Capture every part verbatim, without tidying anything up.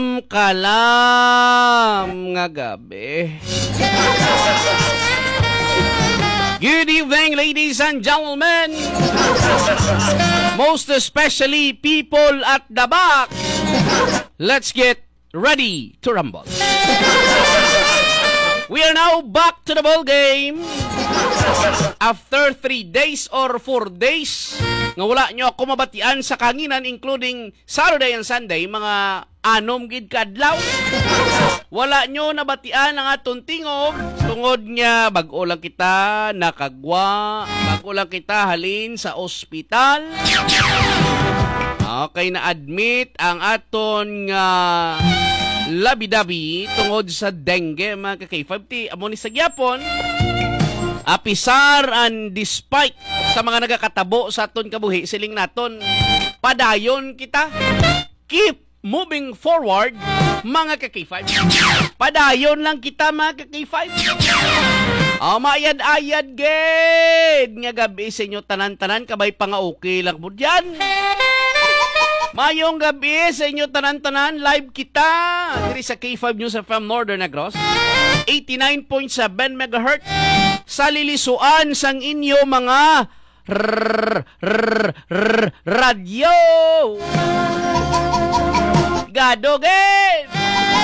Kalam nga gabi. Good evening, ladies and gentlemen. Most especially people at the back. Let's get ready to rumble. We are now back to the ball game. After three days or four days, nga wala nyo ako mabatian sa kanginan, including Saturday and Sunday, mga anom gid kadlaw. Wala nyo nabatian ang atong tingog, tungod nga bag-o lang kita nakagwa, bag-o lang kita halin sa ospital. Okay, na-admit ang aton nga labi-dabi tungod sa dengue, mga ka-K five T. Amo ni sa gyapon, apisar and despite sa mga nagakatabo sa aton kabuhi, siling naton, padayon kita. Keep moving forward, mga ka-K five. Padayon lang kita, mga ka-K five. Oh, maayad-ayad, ged. Nga gabi sa inyo, tanan-tanan, kabay pa nga okay lang mo dyan. Mayong gabi sa inyo, tanan-tanan, live kita diri sa K five News F M Northern Negros, eighty-nine point seven megahertz, sa lilisuan sang inyo mga rrrr, rrrr, rrrr, radyo. Gadogin!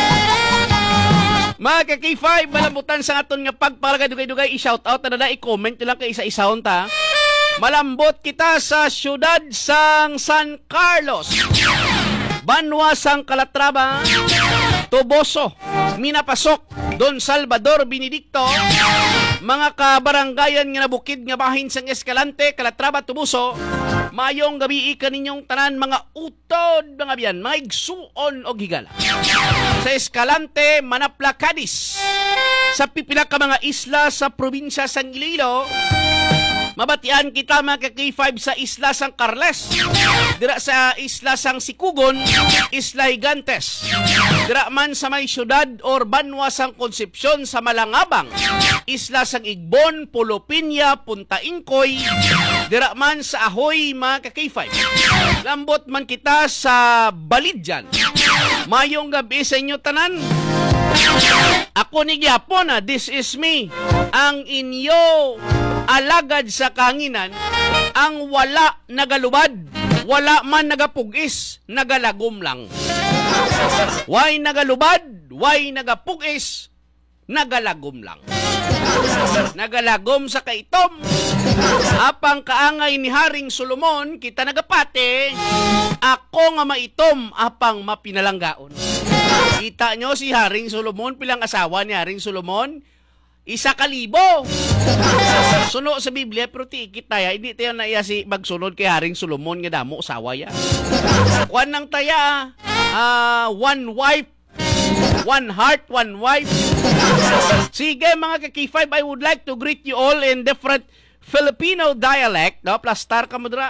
Mga ka-K five, malabutan sa aton nga pagpalagay-dugay-dugay, i-shoutout na na, i-comment nyo lang kay isa-isahon ta. Malambot kita sa syudad sang San Carlos, Banwa sang Calatrava, Toboso, Minapasok, Don Salvador, Benedicto, mga kabaranggayan nga nabukid nga bahin sang Escalante, Calatrava, Toboso. Mayong gabi ka ninyong tanan, mga utod, mga biyan, mga igsuon o higala. Sa Escalante, Manapla, Cadiz, sa pipila ka mga isla sa probinsya sang Iloilo. Mabatian kita, mga ka-K five, sa Isla San Carles, dira sa Isla Sang Sikugon, Isla Higantes, dira man sa may syudad or Banwa Sang Concepcion sa Malangabang, Isla Sang Igbon, Polopinya, Punta Incoy, dira man sa Ahoy, mga ka-K five. Lambot man kita sa Balidyan. Mayong gabi sa inyo tanan. Ako ni Gyapon, ah, this is me, ang inyo alagad sa kanginan, ang wala nagalubad, wala man nagapugis, nagalagom lang. Why nagalubad, why nagapugis, nagalagom lang. Nagalagom sa kaitom. Apang kaangay ni Haring Solomon, kita nagapate, ako nga maitom, apang mapinalanggaon. Kita nyo si Haring Solomon, pilang asawa ni Haring Solomon? Isa kalibo. Suno sa Biblia, pero tiikit taya, hindi tayo na iya si magsunod kay Haring Solomon nga damo, usawa ya. Kwan ng taya, uh, one wife, one heart, one wife. Sige, mga ka-K five, I would like to greet you all in different Filipino dialect, no? Plastar ka mo dira.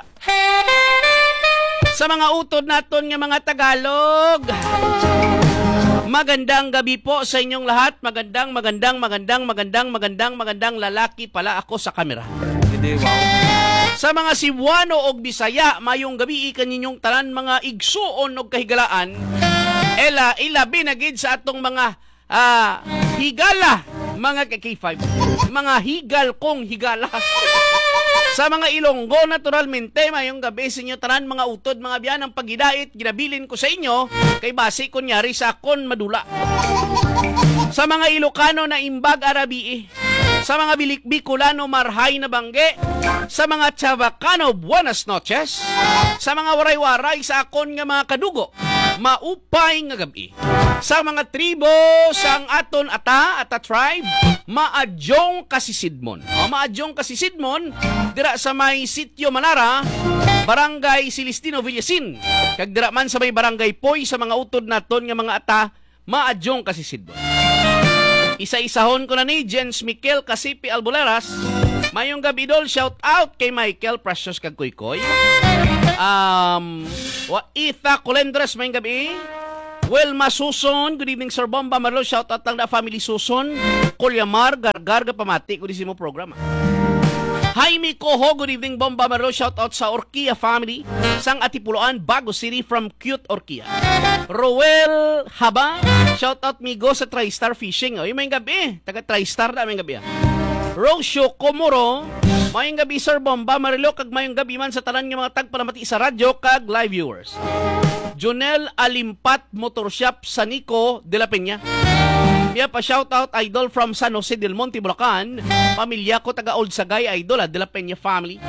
Sa mga utod naton nga mga Tagalog, magandang gabi po sa inyong lahat. Magandang, magandang, magandang, magandang, magandang, magandang lalaki pala ako sa kamera. Hindi, wow. Sa mga Cebuano o Bisaya, mayong gabi ikan ninyong tanan, mga igsuon o kahigalaan. Ela, ilabi na gid sa atong mga uh, higala, mga ka-K five. Mga higal kong higala. Sa mga Ilonggo, naturalmente, mayong gabi sa inyo tanan, mga utod, mga biyan, ang pagidait, ginabilin ko sa inyo, kay base kunyari sa akon madula. Sa mga Ilocano na imbag arabii, sa mga Bilik-Bicolano marhay na bangge, sa mga Chavacano buenas noches, sa mga waray-waray sa akon nga mga kadugo, maupay nga gabi. Sa mga tribo sang aton ata, ata tribe, maadyong kasisidmon. O, maadyong kasisidmon, dira sa may Sitio Manara, Barangay Celestino Villasin. Kag dira man sa may Barangay Poy, sa mga utod naton nga mga ata, maadyong kasisidmon. Isa-isahon ko na ni Jens Mikel Casipi Albuleras. Mayong gabi dol, shout out kay Michael Precious Kagkuykoy. Um, wa Itha Colendres, mayong gabi. Wilma Suson, good evening Sir Bomba Marlo, shout out lang na family Suson. Kulyamar, Gargar, pamati ko di si mo programa. Jaime Coho, good evening Bomba Marlo. Shout out sa Orkia family. Sang Atipuloan, Bago City from Cute Orkia. Roel Haba, shout out migo sa TriStar Fishing. Oy, may gabi. Taga TriStar na may gabi. Rocio Comoro, mayong gabi Sir Bomba Marlo. Kag mayong gabi man sa tanan ng mga tagpalamati sa radyo kag live viewers. Jonel Alimpat Motor Shop sa Nico de la Peña. Kaya pa shoutout idol from San Jose del Monte, Bulacan. Pamilya ko taga Old Sagay, idol de la Peña family.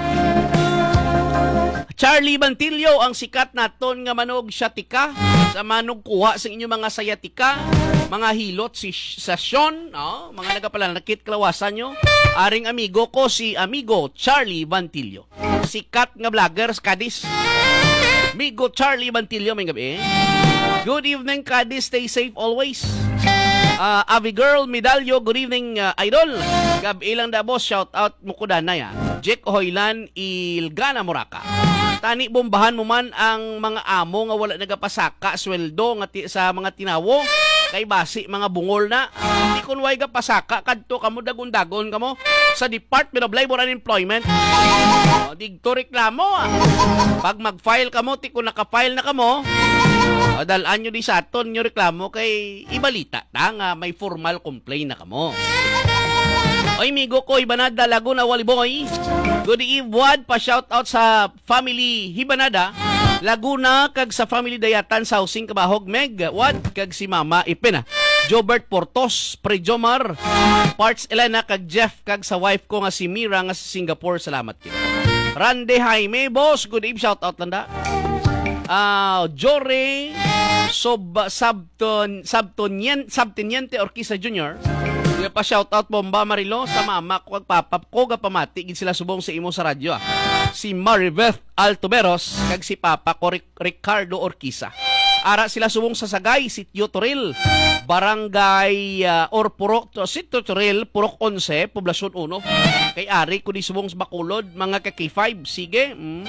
Charlie Bantillo, ang sikat naton nga manog siyatika. Sa manog kuha sa inyong mga sayatika, mga hilot si sa Sean, oh, mga nagapalanakit kalawasan nyo. Aring amigo ko si amigo Charlie Bantillo. Sikat nga vloggers, Kadis. Amigo Charlie Bantillo, may gabi. Good evening, Kadis. Stay safe always. Uh, Avi Girl Medalyo, good evening, uh, idol. Gab ilang da boss, shout out mo ko na ya. Jack Hoylan Ilgana Moraka. Tani bombahan mo man ang mga amo nga wala nagapasaka sweldo nga ti, sa mga tinawo kay basi mga bungol na. Di kun way ga pasaka kadto kamo dagon-dagon kamo sa Department of Labor and Employment. Oh, digto reklamo. Ah. Pag mag-file kamo, ti kun naka-file na kamo, o, dalaan nyo di sa aton nyo reklamo kay ibalita ta nga may formal complaint na kamo. Oy, migo ko, Ibanada, Laguna, Waliboy. Good eve, Wad, pa-shoutout sa family Hibanada, Laguna, kag sa family Dayatan, sa Housing Kabahog, Meg, Wad, kag si Mama Ipina. Jobert Portos, Prejomar, Parts Elena, kag Jeff, kag sa wife ko nga si Mira nga sa Singapore. Salamat kayo. Rande Jaime, boss, good eve, shoutout lang da. Uh, Jore Sob, Sabton, Sabtonien, Sabteniente Orquisa Junior. Yung pa shoutout Bomba Marilo sa mama ko kag papa ko ga pamati gid sila subong sa imo sa radyo. Ah. Si Maribeth Altuberos kag si papa ko Ricardo Orquisa. Ara sila subong sa Sagay, Sitio Toril, Barangay uh, or Purok, Sitio Toril, Purok eleven, Poblasyon one. Kay Ari ko di subong sa Bacolod, mga ka K five. Sige. Mm.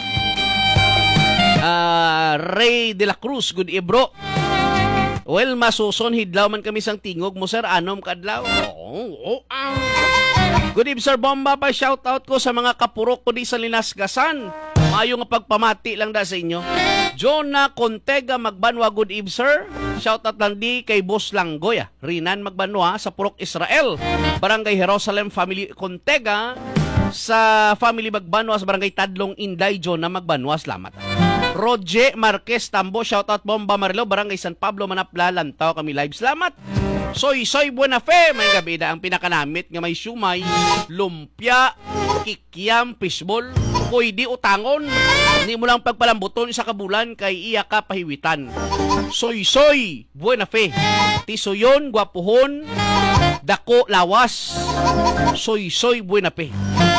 Uh, Ray de la Cruz, good ibro. Well, masuson, hidlaw man kami sang tingog mo, sir. Anom kadlaw. Oo, oh, ah. Good eve, Sir Bomba. Pa shoutout ko sa mga kapurok ko di sa Linasgasan. Mayo nga pagpamati lang da sa inyo. Jonah Contega Magbanwa, good eve, sir. Shoutout lang di kay Boss Langgoy. Ah. Rinan Magbanwa sa Purok Israel. Barangay Jerusalem Family Contega. Sa Family Magbanwa sa Barangay Tadlong Inday, Jonah Magbanwa. Salamat. Roger Marquez Tambo, shoutout Bomba Marilo, Barangay San Pablo, Manapla, Lantaw, kami live. Salamat. Soy Soy Buena Fe, may gabi na ang pinakanamit nga may sumay, lumpia, kikiam, fishball, pwede utangon. Hindi mo lang pagpalambuton sa kabulan kay iya ka pahiwitan. Soy Soy Buena Fe, tisuyon, gwapuhon, dako, lawas. Soy Soy Buena Fe.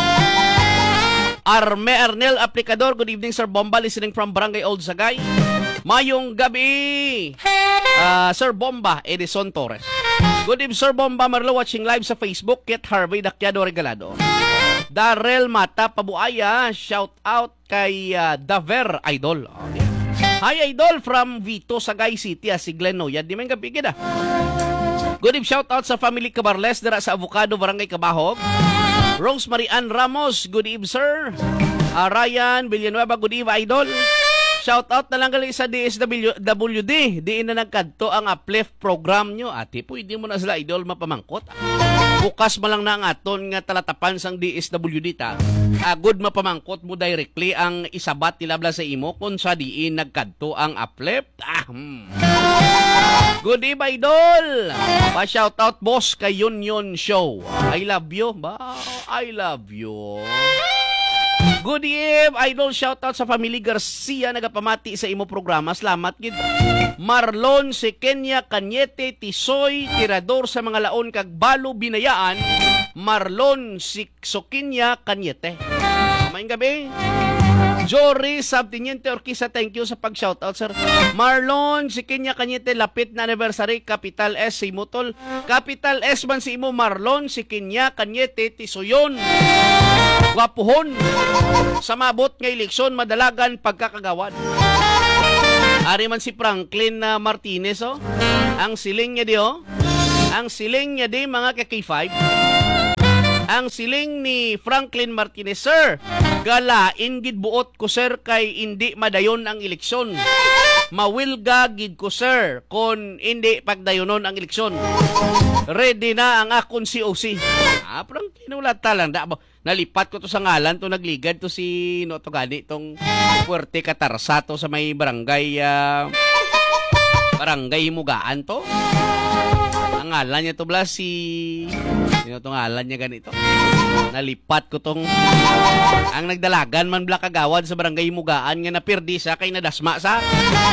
Arme Arnel Aplicador, good evening Sir Bomba, listening from Barangay Old Sagay. Mayong gabi, uh, Sir Bomba Edison Torres. Good evening Sir Bomba Marlo, watching live sa Facebook. Kit Harvey Dakyado Regalado. Darrell Mata Pabuaya, shout out kay uh, Daver Idol. Okay. Hi Idol from Vito Sagay City, ah, si Glenn Noyad. Di man gabi gida. Good evening, shout out sa family Cabarles dira sa Avocado, Barangay Kabahog. Rosemary Ann Ramos, good eve, sir. Uh, Ryan Villanueva, good eve, idol. Shout out na lang gali sa D S W D. Diin na nagkadto ang uplift program nyo. Ate, pwede mo na sila, idol, mapamangkot. Bukas mo lang na ang aton nga talatapan sang D S W D ta. Uh, good mapamangkot mo directly ang isabat nilabla sa imo kung sa diin nagkadto ang uplift. Ah, hmm. Good eve, idol. Pa-shout out, boss, kay Union Show. I love you. Ba? I love you. Good eve, idol. Shout out sa family Garcia nagapamati sa imo programa. Salamat gid. Marlon si Kenya Kanyete Tisoy, tirador sa mga laon kag balo binayaan. Marlon si Sokinya Kanyete. Maayong gabi. Jory Sabtiniente Orquisa, thank you sa pag-shoutout, sir. Marlon, si Kenya Kanyete, lapit na anniversary, Capital S, si Mutol. Capital S man si imo, Marlon, si Kenya Kanyete, Tisuyon. Wapuhon. Sa mabot ng eleksyon, madalagan pagkakagawan. Ari man si Franklin uh, Martinez, oh. Ang siling niya di, oh. Ang siling niya di, mga ka-K five. ang siling ni Franklin Martinez, sir, galain gid buot ko sir kay hindi madayon ang eleksyon. Mawilga gid ko sir kon hindi pagdayonon ang eleksyon. Ready na ang akon C O C. Ah, parang kinulata lang da. Nalipat ko to sa ngalan to, nagligad to si no to gani tong Puerte Catarsato sa may barangay uh, barangay Mugaan to. Ang ngalan niya to bla si sino to ngalan niya ganito. Nalipat ko tong ang nagdalagan man bla kagawad sa barangay Mugaan nga napirdi sa kay nadasma sa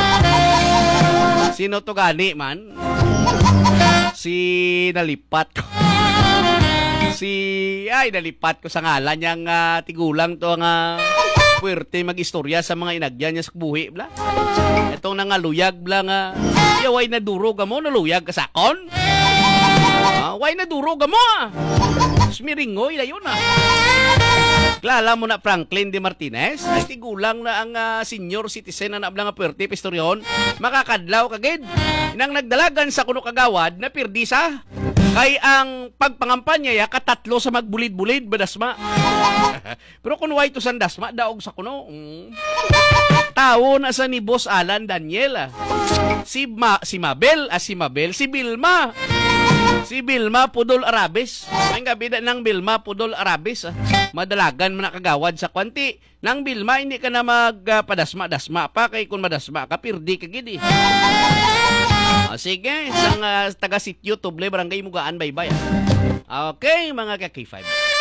sino to gani man si nalipat ko si ay nalipat ko sa ngalan niyang uh, tigulang to nga uh, puwerte mag-istorya sa mga inagyan niya sa buhi bla. Itong nangaluyag bla nga yaway na duro ka mo naluyag ka sakon. Uh, way na duro ka mo. Smiringoy na yun ah. Klala mo na Franklin de Martinez ay tigulang na ang uh, senior citizen na nabla nga puwerte pistoryon makakadlaw kagid. Inang nagdalagan sa kuno kagawad na pirdisa kay ang pagpangampanya ya katatlo sa magbulid-bulid badasma. Pero kung way to sandasma daog sa kuno. Mm. Tao na sa ni Boss Alan Daniel. Ah. Si Ma, si Mabel, ah, si Mabel, si Bilma. Si Bilma Pudol Arabes. Ang gabi na ng Bilma Pudol Arabes. Ah. Madalagan man nakagawad sa kwanti. Nang Bilma hindi ka na magpadasma-dasma pa kay kung madasma ka pirdi ka gid. Ah, sige, isang uh, taga-sityo, Tuble, Barangay Mugaan, bye-bye. Okay, mga ka-K five.